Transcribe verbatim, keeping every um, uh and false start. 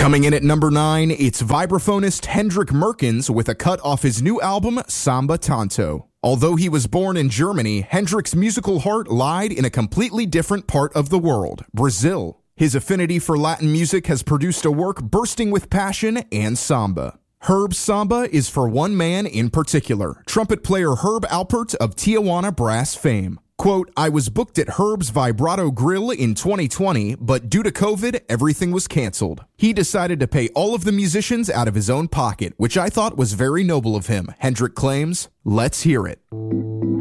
Coming in at number nine, it's vibraphonist Hendrik Merkens with a cut off his new album, Samba Tanto. Although he was born in Germany, Hendrik's musical heart lied in a completely different part of the world, Brazil. His affinity for Latin music has produced a work bursting with passion and samba. Herb's Samba is for one man in particular, trumpet player Herb Alpert of Tijuana Brass fame. Quote, I was booked at Herb's Vibrato Grill in twenty twenty, but due to COVID, everything was canceled. He decided to pay all of the musicians out of his own pocket, which I thought was very noble of him, Hendrik claims. Let's hear it.